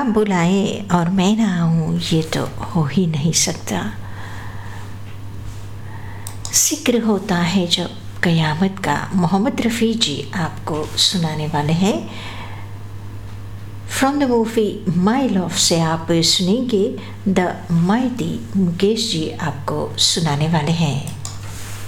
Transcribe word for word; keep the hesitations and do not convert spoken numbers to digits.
आप बुलाए और मैं ना आऊँ, ये तो हो ही नहीं सकता। जिक्र होता है जब क़यामत का, मोहम्मद रफ़ी जी आपको सुनाने वाले हैं। From the movie my love से आप सुनेंगे द माइटी, मुकेश जी आपको सुनाने वाले हैं।